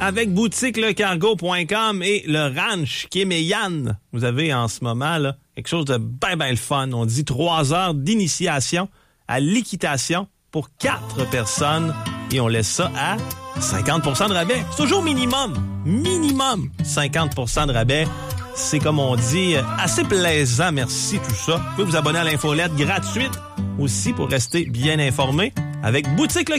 avec boutiquelecargo.com et le ranch Kéméyan. Vous avez en ce moment là, quelque chose de bien le fun. On dit 3 heures d'initiation à l'équitation pour 4 personnes et on laisse ça à 50% de rabais. C'est toujours minimum 50% de rabais. C'est comme on dit, assez plaisant, merci tout ça. Vous pouvez vous abonner à l'infolette gratuite aussi pour rester bien informé avec Boutique Le